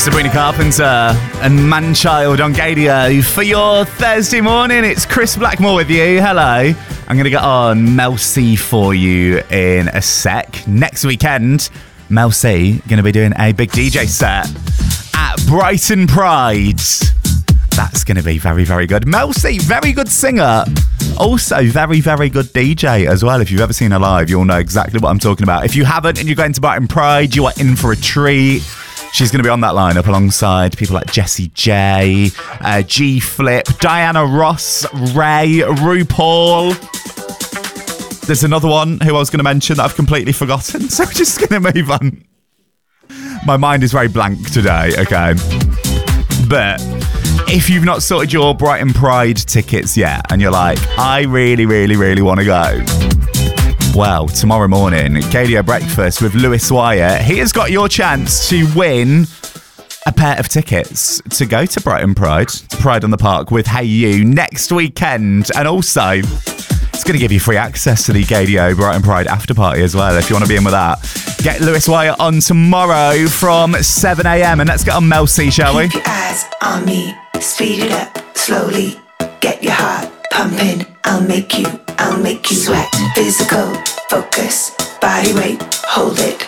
Sabrina Carpenter and Manchild on Gadio for your Thursday morning. It's Chris Blackmore with you. Hello. I'm going to get on Mel C for you in a sec. Next weekend, Mel C going to be doing a big DJ set at Brighton Pride. That's going to be very, very good. Mel C, very good singer. Also, very, very good DJ as well. If you've ever seen her live, you'll know exactly what I'm talking about. If you haven't and you're going to Brighton Pride, you are in for a treat. She's going to be on that lineup alongside people like Jessie J, G Flip, Diana Ross, Ray, RuPaul. There's another one who I was going to mention that I've completely forgotten, so we're just going to move on. My mind is very blank today, okay? But if you've not sorted your Brighton Pride tickets yet and you're like, I really, really, really want to go, well, tomorrow morning, Gadio Breakfast with Lewis Wyatt, he has got your chance to win a pair of tickets to go to Brighton Pride, to Pride on the Park with Hey You next weekend. And also, it's going to give you free access to the Gadio Brighton Pride after party as well, if you want to be in with that. Get Lewis Wyatt on tomorrow from 7 a.m. And let's get on Mel C, shall we? Keep your eyes on me, speed it up slowly, get your heart pumping. I'll make you sweat. Physical focus, body weight, hold it.